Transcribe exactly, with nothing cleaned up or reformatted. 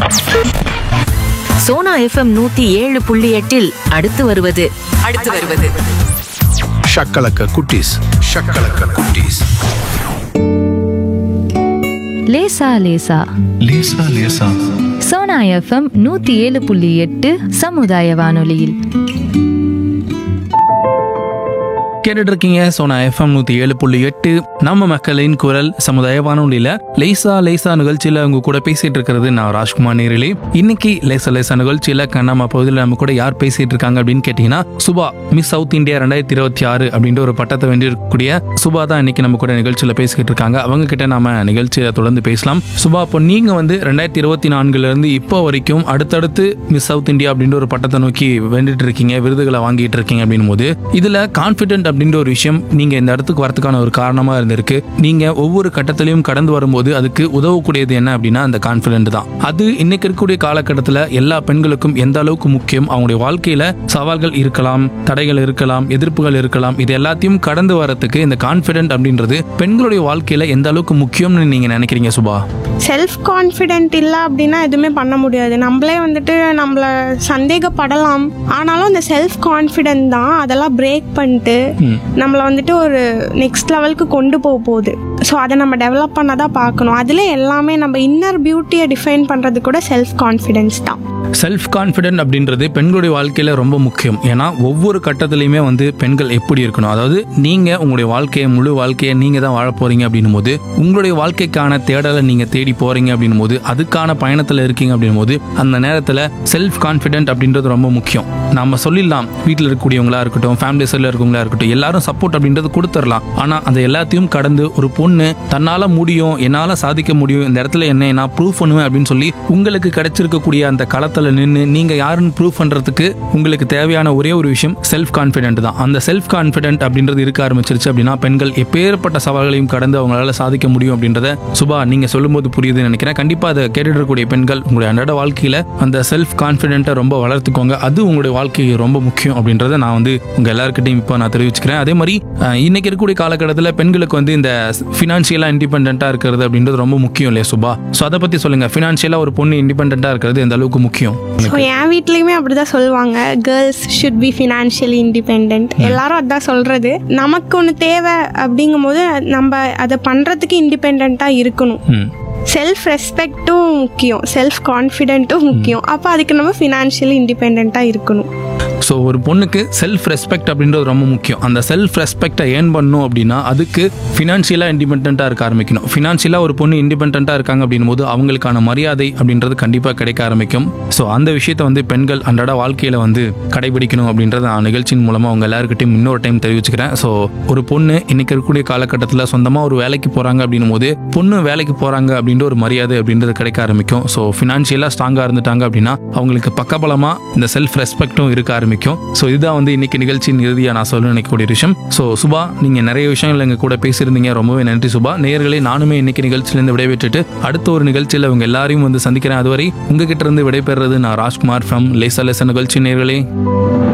Sona FM நூத்தி ஏழு புள்ளி எட்டில் அடுத்து வருவது அடுத்து வருவது ஷக்கலக்க குட்டீஸ் ஷக்கலக்க குட்டீஸ். லேசா லேசா லேசா லேசா சோனா எஃப்எம் நூத்தி ஏழு புள்ளி எட்டு சமுதாய வானொலியில் கேட்டுட்டு இருக்கீங்க சோனா எஃப்எம் நூத்தி ஏழு புள்ளி எட்டு நம்ம மக்களின் குரல் சமுதாய வானொலியில லேசா லேசா நிகழ்ச்சியில அவங்க கூட பேசிட்டு இருக்கிறது நான் ராஜ்குமார் நேரிலே. இன்னைக்கு லேசா லேசா நிகழ்ச்சியில கண்ணாம பகுதியில் நம்ம கூட யார் பேசிட்டு இருக்காங்க அப்படின்னு கேட்டீங்கன்னா சுபா, மிஸ் சவுத் இந்தியா ரெண்டாயிரத்தி இருபத்தி ஆறு அப்படின்ற ஒரு பட்டத்தை வென்றிருக்கக்கூடிய சுபா தான் இன்னைக்கு நம்ம கூட நிகழ்ச்சியில பேசிக்கிட்டு இருக்காங்க. அவங்க கிட்ட நாம நிகழ்ச்சியில தொடர்ந்து பேசலாம். சுபா, இப்போ நீங்க வந்து ரெண்டாயிரத்தி இருபத்தி நான்குல இருந்து இப்போ வரைக்கும் அடுத்தடுத்து மிஸ் சவுத் இந்தியா அப்படின்ற ஒரு பட்டத்தை நோக்கி வென்றுட்டு இருக்கீங்க, விருதுகளை வாங்கிட்டு இருக்கீங்க அப்படின் போது இதுல கான்பிடென்ட் அப்படின்ற ஒரு விஷயம் நீங்க இந்த இடத்துக்கு வரதுக்கான ஒரு காரணமா இருந்திருக்கு. நீங்க ஒவ்வொரு கட்டத்திலையும் கடந்து வரும்போது அதுக்கு உதவக்கூடியது என்ன அப்படின்னா அந்த கான்பிடென்ட் தான். அது இன்னைக்கு இருக்கக்கூடிய காலகட்டத்தில் எல்லா பெண்களுக்கும் எந்த அளவுக்கு முக்கியம், அவங்களுடைய வாழ்க்கையில சவால்கள் இருக்கலாம், தடைகள் இருக்கலாம், எதிர்ப்புகள் இருக்கலாம், இது எல்லாத்தையும் கடந்து வரதுக்கு இந்த கான்பிடென்ட் அப்படின்றது பெண்களுடைய வாழ்க்கையில எந்த அளவுக்கு முக்கியம்னு நீங்க நினைக்கிறீங்க சுபா? செல்ஃப் கான்ஃபிடென்ட் இல்லை அப்படின்னா எதுவுமே பண்ண முடியாது. நம்மளே வந்துட்டு நம்மள சந்தேகப்படலாம், ஆனாலும் அந்த செல்ஃப் கான்ஃபிடென்ட் தான் அதெல்லாம் பிரேக் பண்ணிட்டு நம்மளை வந்துட்டு ஒரு நெக்ஸ்ட் லெவலுக்கு கொண்டு போக போகுது. ஸோ அதை நம்ம டெவலப் பண்ண தான் பார்க்கணும். அதில் எல்லாமே நம்ம இன்னர் பியூட்டியை டிஃபைன் பண்ணுறது கூட செல்ஃப் கான்ஃபிடென்ஸ் தான். செல்ஃப் கான்ஃபிடென்ட் அப்படின்றது பெண்களுடைய வாழ்க்கையில ரொம்ப முக்கியம். ஏன்னா ஒவ்வொரு கட்டத்திலையுமே வந்து பெண்கள் எப்படி இருக்கணும், அதாவது நீங்க உங்களுடைய வாழ்க்கையை முழு வாழ்க்கையை நீங்க தான் வாழ போறீங்க அப்படின்னும் போது உங்களுடைய வாழ்க்கைக்கான தேடலை நீங்க தேடி போறீங்க அப்படின்னும் போது அதுக்கான பயணத்துல இருக்கீங்க அப்படின்னும் போது அந்த நேரத்துல செல்ஃப் கான்ஃபிடென்ட் அப்படின்றது ரொம்ப முக்கியம். நம்ம சொல்லிடலாம், வீட்டில் இருக்கக்கூடியவங்களா இருக்கட்டும், ஃபேமிலி சைடில் இருக்கவங்களா இருக்கட்டும், எல்லாரும் சப்போர்ட் அப்படின்றது கொடுத்துடலாம். ஆனா அதை எல்லாத்தையும் கடந்து ஒரு பொண்ணு தன்னால முடியும், என்னால சாதிக்க முடியும், இந்த இடத்துல என்ன நான் ப்ரூவ் பண்ணுவேன் அப்படின்னு சொல்லி உங்களுக்கு கிடைச்சிருக்கக்கூடிய அந்த களத்தை நின்று நீங்க யாருன்னு ப்ரூவ் பண்றதுக்கு உங்களுக்கு தேவையான ஒரே ஒரு விஷயம் செல்ஃப் கான்ஃபிடென்ட் தான். அந்த செல்ஃப் கான்ஃபிடென்ட் அப்படின்றது இருக்க ஆரம்பிச்சிருச்சு அப்படின்னா பெண்கள் எப்பேற்பட்ட சவால்களையும் கடந்து அவங்களால சாதிக்க முடியும் அப்படின்றத சுபா நீங்க சொல்லும் போது புரியுதுன்னு நினைக்கிறேன். கண்டிப்பா அதை கேட்டுட்டு இருக்கக்கூடிய பெண்கள் உங்களுடைய அன்றாட வாழ்க்கையில அந்த செல்ஃப் கான்ஃபிடென்ட்டை ரொம்ப வளர்த்துக்கோங்க. அது உங்களுடைய வாழ்க்கைக்கு ரொம்ப முக்கியம் அப்படின்றத நான் வந்து உங்க எல்லாருக்கிட்டையும் இப்போ நான் தெரிவிச்சுக்கிறேன். அதே மாதிரி இன்னைக்கு இருக்கக்கூடிய காலகட்டத்தில் பெண்களுக்கு வந்து இந்த ஃபினான்ஷியலா இண்டிபெண்டா இருக்கிறது அப்படின்றது ரொம்ப முக்கியம் இல்லையா சுபா? ஸோ அதை பத்தி சொல்லுங்க, ஃபினான்ஷியலா ஒரு பொண்ணு இண்டிபெண்டா இருக்கிறது எந்த அளவுக்கு முக்கியம்? ஸோ என் வீட்லேயுமே அப்படி தான் சொல்லுவாங்க, girls should be financially independent. எல்லாரும் அதான் சொல்கிறது. நமக்கு ஒன்று தேவை அப்படிங்கும் போது நம்ம அதை பண்ணுறதுக்கு இண்டிபெண்ட்டாக இருக்கணும். செல்ஃப் ரெஸ்பெக்டும் முக்கியம், செல்ஃப் கான்ஃபிடென்ட்டும் முக்கியம். அப்போ அதுக்கு நம்ம ஃபினான்ஷியலி இண்டிபெண்ட்டாக இருக்கணும். ஸோ ஒரு பொண்ணுக்கு செல்ஃப் ரெஸ்பெக்ட் அப்படின்றது ரொம்ப முக்கியம். அந்த செல்ஃப் ரெஸ்பெக்டை ஏர்ன் பண்ணணும் அப்படின்னா அதுக்கு ஃபினான்ஷியலாக இண்டிபெண்ட்டாக இருக்க ஆரம்பிக்கணும். ஃபினான்ஷியலாக ஒரு பொண்ணு இண்டிபெண்ட்டாக இருக்காங்க அப்படின் போது அவங்களுக்கான மரியாதை அப்படின்றது கண்டிப்பாக கிடைக்க ஆரம்பிக்கும். ஸோ அந்த விஷயத்தை வந்து பெண்கள் அன்றாட வாழ்க்கையில் வந்து கடைபிடிக்கணும் அப்படின்றத நான் நிகழ்ச்சியின் மூலமாக அவங்க எல்லாருக்கிட்டையும் இன்னொரு டைம் தெரிவிச்சுக்கிறேன். ஸோ ஒரு பொண்ணு இன்னைக்கு இருக்கக்கூடிய காலகட்டத்தில் சொந்தமாக ஒரு வேலைக்கு போகிறாங்க அப்படின்னும் போது பொண்ணு வேலைக்கு போகிறாங்க அப்படின்ற ஒரு மரியாதை அப்படின்றது கிடைக்க ஆரம்பிக்கும். ஸோ ஃபினான்ஷியலாக ஸ்ட்ராங்காக இருந்துட்டாங்க அப்படின்னா அவங்களுக்கு பக்கபலமாக இந்த செல்ஃப் ரெஸ்பெக்டும் இருக்க ஆரம்பிக்கும். ஸோ இதுதான் வந்து இன்னைக்கு நிகழ்ச்சியின் இறுதியாக நான் சொல்ல நினைக்கக்கூடிய விஷயம். ஸோ சுபா, நீங்க நிறைய விஷயங்கள் எங்க கூட பேசியிருந்தீங்க, ரொம்பவே நன்றி சுபா. நேயர்களே, நானுமே இன்னைக்கு நிகழ்ச்சியிலிருந்து விடைபெற்றுட்டு அடுத்த ஒரு நிகழ்ச்சியில் உங்க எல்லாரையும் வந்து சந்திக்கிறேன். அதுவரை உங்ககிட்ட இருந்து விடைபெறுறது நான் ராஜ்குமார் ஃப்ரம் லேசா லேசா நிகழ்ச்சி. நேயர்களே.